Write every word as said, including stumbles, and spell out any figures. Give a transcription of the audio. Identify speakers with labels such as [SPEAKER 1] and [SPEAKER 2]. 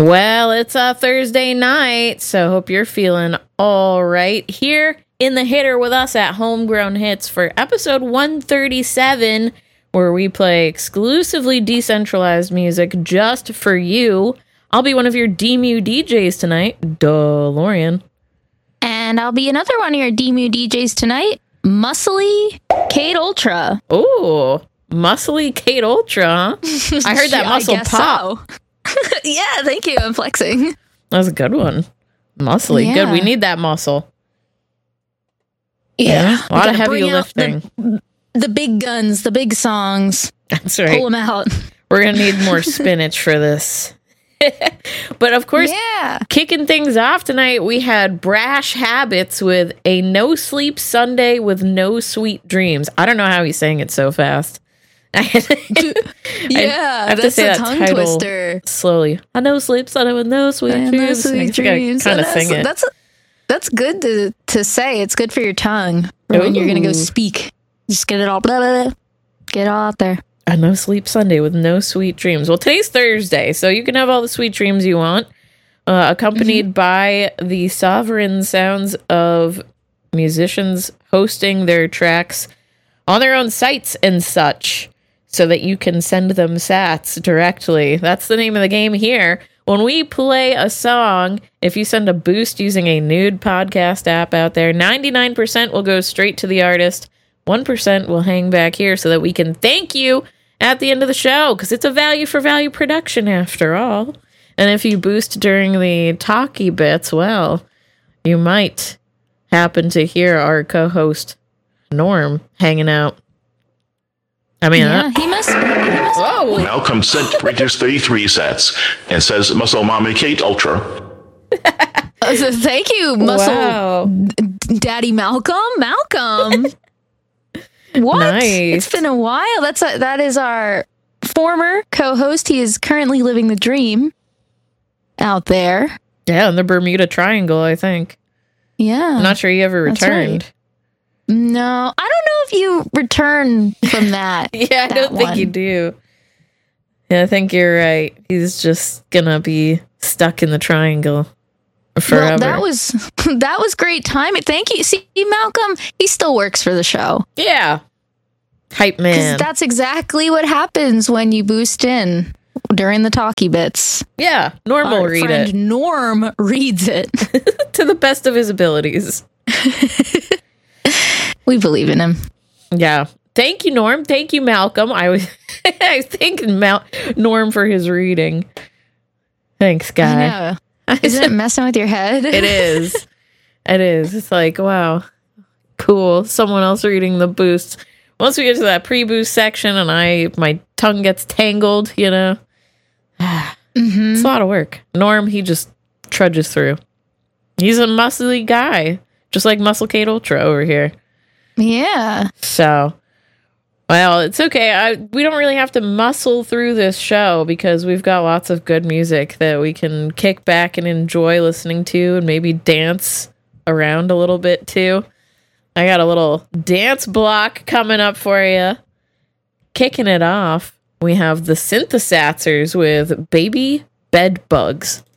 [SPEAKER 1] Well, it's a Thursday night, so hope you're feeling all right. Here in the hitter with us at Homegrown Hits for episode one thirty-seven, where we play exclusively decentralized music just for you. I'll be one of your D M U D Js tonight, DeLorean.
[SPEAKER 2] And I'll be another one of your D M U D Js tonight, Muscly Kate Ultra.
[SPEAKER 1] Ooh, Muscly Kate Ultra, huh? I heard that muscle pop.
[SPEAKER 2] So. Yeah, thank you. I'm flexing.
[SPEAKER 1] That was a good one. Muscly. Yeah. Good. We need that muscle.
[SPEAKER 2] Yeah.
[SPEAKER 1] yeah. A lot of heavy lifting.
[SPEAKER 2] The, the big guns, the big songs.
[SPEAKER 1] That's right.
[SPEAKER 2] Pull them out.
[SPEAKER 1] We're going to need more spinach for this. But of course,
[SPEAKER 2] yeah.
[SPEAKER 1] Kicking things off tonight, we had Brash Habits with a No Sleep Sunday with No Sweet Dreams. I don't know how he's saying it so fast.
[SPEAKER 2] yeah,
[SPEAKER 1] I have
[SPEAKER 2] that's
[SPEAKER 1] to say
[SPEAKER 2] a
[SPEAKER 1] that
[SPEAKER 2] tongue
[SPEAKER 1] title
[SPEAKER 2] twister.
[SPEAKER 1] Slowly. I know sleep Sunday with no sweet
[SPEAKER 2] yeah,
[SPEAKER 1] dreams.
[SPEAKER 2] No sweet dreams.
[SPEAKER 1] Kind of
[SPEAKER 2] that's,
[SPEAKER 1] sing it.
[SPEAKER 2] That's a, that's good to to say. It's good for your tongue for when you're gonna go speak. Just get it all blah, blah, blah. Get it all out there.
[SPEAKER 1] A no sleep Sunday with no sweet dreams. Well, today's Thursday, so you can have all the sweet dreams you want, uh, accompanied mm-hmm. by the sovereign sounds of musicians hosting their tracks on their own sites and such, so that you can send them sats directly. That's the name of the game here. When we play a song, if you send a boost using a nude podcast app out there, ninety-nine percent will go straight to the artist. one percent will hang back here so that we can thank you at the end of the show, because it's a value for value production after all. And if you boost during the talky bits, well, you might happen to hear our co-host Norm hanging out. I mean,
[SPEAKER 2] yeah,
[SPEAKER 1] uh,
[SPEAKER 2] he must. He must
[SPEAKER 1] whoa.
[SPEAKER 3] Malcolm sent Bridges thirty-three sets and says Muscle Mommy Kate Ultra.
[SPEAKER 2] uh, so thank you, Muscle
[SPEAKER 1] wow.
[SPEAKER 2] D- Daddy Malcolm. Malcolm. What?
[SPEAKER 1] Nice.
[SPEAKER 2] It's been a while. That's a, that is our former co-host. He is currently living the dream out there.
[SPEAKER 1] Yeah, in the Bermuda Triangle, I think.
[SPEAKER 2] Yeah.
[SPEAKER 1] I'm not sure he ever returned.
[SPEAKER 2] Right. No, I don't know if you return from that.
[SPEAKER 1] yeah, I
[SPEAKER 2] that
[SPEAKER 1] don't
[SPEAKER 2] one.
[SPEAKER 1] think you do. Yeah, I think you're right. He's just gonna be stuck in the triangle forever.
[SPEAKER 2] Well, that was that was great timing. Thank you. See, Malcolm, he still works for the show.
[SPEAKER 1] Yeah. Hype man.
[SPEAKER 2] That's exactly what happens when you boost in during the talky bits.
[SPEAKER 1] Yeah, Norm will read
[SPEAKER 2] friend
[SPEAKER 1] it.
[SPEAKER 2] Norm reads it.
[SPEAKER 1] To the best of his abilities.
[SPEAKER 2] We believe in him.
[SPEAKER 1] Yeah. Thank you, Norm. Thank you, Malcolm. I was I was thanking Mal- Norm for his reading. Thanks, guy.
[SPEAKER 2] I know. Isn't it messing with your head?
[SPEAKER 1] It is. It is. It's like, wow, cool. Someone else reading the boost. Once we get to that pre-boost section and I my tongue gets tangled, you know,
[SPEAKER 2] mm-hmm.
[SPEAKER 1] it's a lot of work. Norm, he just trudges through. He's a muscly guy, just like Muscle Kate Ultra over here.
[SPEAKER 2] Yeah.
[SPEAKER 1] So, well, it's okay. I we don't really have to muscle through this show because we've got lots of good music that we can kick back and enjoy listening to and maybe dance around a little bit too. I got a little dance block coming up for you. Kicking it off, we have the Synthesizers with Baby Bed Bugs.